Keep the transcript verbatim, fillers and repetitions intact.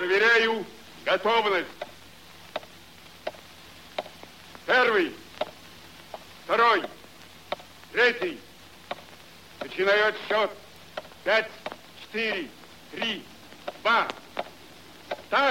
Проверяю готовность. Первый, второй, третий. Начинаю отсчет. Пять, четыре, три, два,